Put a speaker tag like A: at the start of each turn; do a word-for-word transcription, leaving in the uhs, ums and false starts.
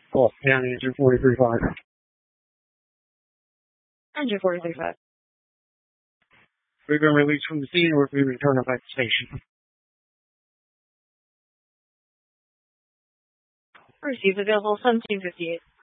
A: Cool. Yeah, engine forty-three five.
B: Engine forty-three five.
A: We've been released from the scene or if we return back to the station.
B: Receive available seventeen fifty-eight.